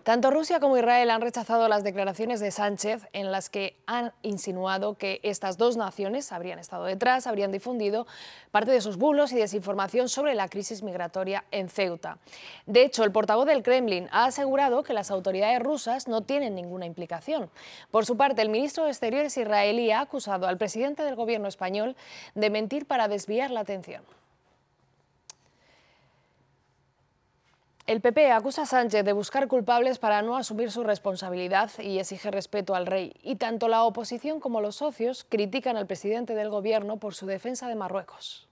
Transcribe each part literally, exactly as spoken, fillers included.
Tanto Rusia como Israel han rechazado las declaraciones de Sánchez en las que han insinuado que estas dos naciones habrían estado detrás, habrían difundido parte de sus bulos y desinformación sobre la crisis migratoria en Ceuta. De hecho, el portavoz del Kremlin ha asegurado que las autoridades rusas no tienen ninguna implicación. Por su parte, el ministro de Exteriores israelí ha acusado al presidente del gobierno español de mentir para desviar la atención. El P P acusa a Sánchez de buscar culpables para no asumir su responsabilidad y exige respeto al rey. Y tanto la oposición como los socios critican al presidente del gobierno por su defensa de Marruecos.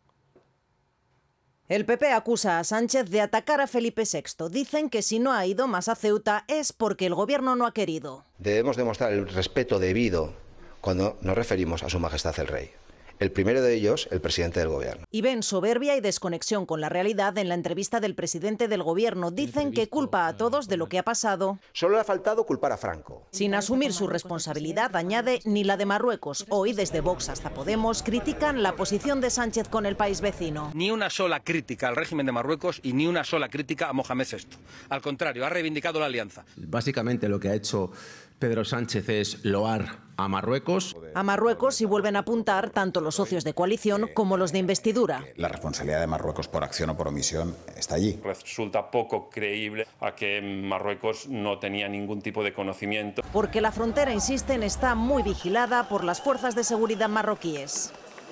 El P P acusa a Sánchez de atacar a Felipe sexto. Dicen que si no ha ido más a Ceuta es porque el gobierno no ha querido. Debemos demostrar el respeto debido cuando nos referimos a su majestad el rey. El primero de ellos, el presidente del gobierno. Y ven soberbia y desconexión con la realidad en la entrevista del presidente del gobierno. Dicen que culpa a todos de lo que ha pasado. Solo le ha faltado culpar a Franco. Sin asumir su responsabilidad, añade, ni la de Marruecos. Hoy, desde Vox hasta Podemos, critican la posición de Sánchez con el país vecino. Ni una sola crítica al régimen de Marruecos y ni una sola crítica a Mohamed sexto. Al contrario, ha reivindicado la alianza. Básicamente lo que ha hecho Pedro Sánchez es loar a Marruecos. A Marruecos y vuelven a apuntar tanto los socios de coalición como los de investidura. La responsabilidad de Marruecos por acción o por omisión está allí. Resulta poco creíble a que Marruecos no tenía ningún tipo de conocimiento. Porque la frontera, insisten, está muy vigilada por las fuerzas de seguridad marroquíes.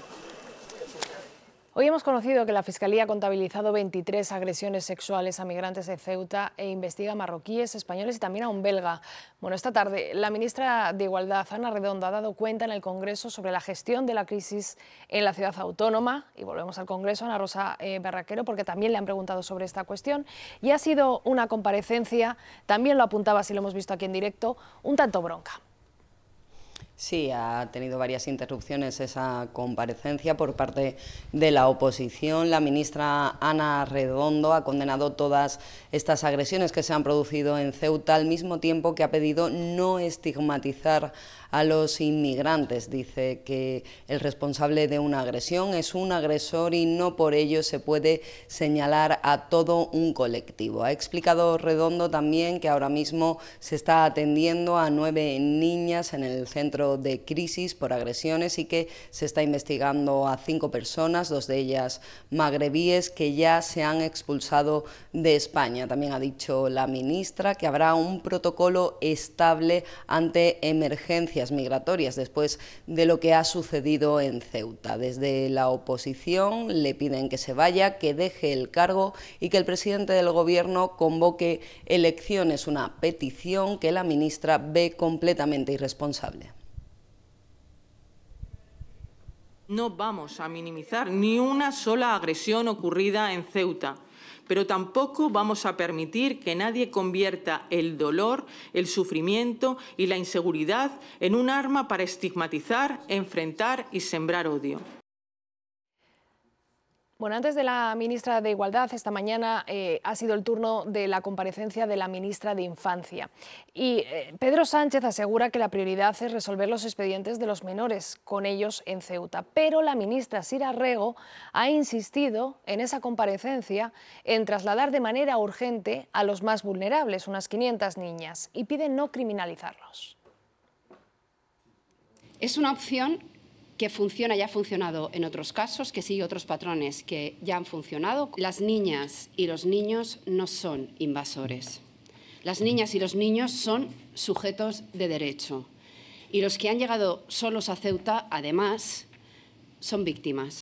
Hoy hemos conocido que la Fiscalía ha contabilizado veintitrés agresiones sexuales a migrantes de Ceuta e investiga a marroquíes, españoles y también a un belga. Bueno, esta tarde la ministra de Igualdad, Ana Redondo, ha dado cuenta en el Congreso sobre la gestión de la crisis en la ciudad autónoma. Y volvemos al Congreso, Ana Rosa eh, Berraquero, porque también le han preguntado sobre esta cuestión. Y ha sido una comparecencia, también lo apuntaba, si lo hemos visto aquí en directo, un tanto bronca. Sí, ha tenido varias interrupciones esa comparecencia por parte de la oposición. La ministra Ana Redondo ha condenado todas estas agresiones que se han producido en Ceuta, al mismo tiempo que ha pedido no estigmatizar a los inmigrantes. Dice que el responsable de una agresión es un agresor y no por ello se puede señalar a todo un colectivo. Ha explicado Redondo también que ahora mismo se está atendiendo a nueve niñas en el centro de crisis por agresiones y que se está investigando a cinco personas, dos de ellas magrebíes, que ya se han expulsado de España. También ha dicho la ministra que habrá un protocolo estable ante emergencias migratorias después de lo que ha sucedido en Ceuta. Desde la oposición le piden que se vaya, que deje el cargo y que el presidente del gobierno convoque elecciones, una petición que la ministra ve completamente irresponsable. No vamos a minimizar ni una sola agresión ocurrida en Ceuta, pero tampoco vamos a permitir que nadie convierta el dolor, el sufrimiento y la inseguridad en un arma para estigmatizar, enfrentar y sembrar odio. Bueno, antes de la ministra de Igualdad, esta mañana eh, ha sido el turno de la comparecencia de la ministra de Infancia. Y eh, Pedro Sánchez asegura que la prioridad es resolver los expedientes de los menores con ellos en Ceuta. Pero la ministra Sira Rego ha insistido en esa comparecencia en trasladar de manera urgente a los más vulnerables, unas quinientas niñas, y pide no criminalizarlos. Es una opción que funciona y ha funcionado en otros casos, que sigue otros patrones que ya han funcionado. Las niñas y los niños no son invasores. Las niñas y los niños son sujetos de derecho. Y los que han llegado solos a Ceuta, además, son víctimas.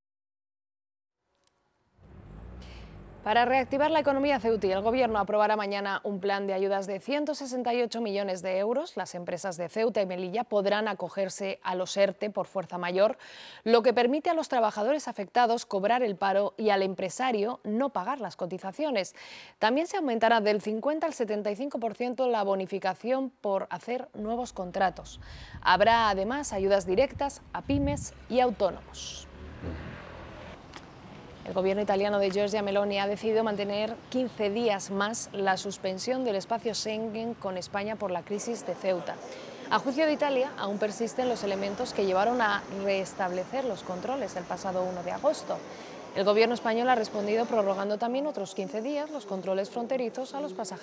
Para reactivar la economía ceutí, el Gobierno aprobará mañana un plan de ayudas de ciento sesenta y ocho millones de euros. Las empresas de Ceuta y Melilla podrán acogerse a los ERTE por fuerza mayor, lo que permite a los trabajadores afectados cobrar el paro y al empresario no pagar las cotizaciones. También se aumentará del cincuenta al setenta y cinco por ciento la bonificación por hacer nuevos contratos. Habrá además ayudas directas a pymes y autónomos. El gobierno italiano de Giorgia Meloni ha decidido mantener quince días más la suspensión del espacio Schengen con España por la crisis de Ceuta. A juicio de Italia, aún persisten los elementos que llevaron a restablecer los controles el pasado uno de agosto. El gobierno español ha respondido prorrogando también otros quince días los controles fronterizos a los pasajeros.